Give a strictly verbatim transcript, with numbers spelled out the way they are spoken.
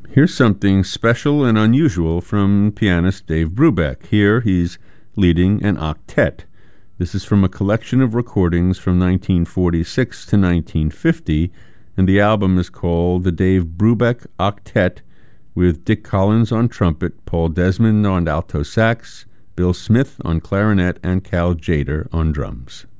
Here's something special and unusual from pianist Dave Brubeck. Here he's leading an octet. This is from a collection of recordings from nineteen forty-six to nineteen fifty, and the album is called the Dave Brubeck Octet, with Dick Collins on trumpet, Paul Desmond on alto sax, Bill Smith on clarinet, and Cal Tjader on drums.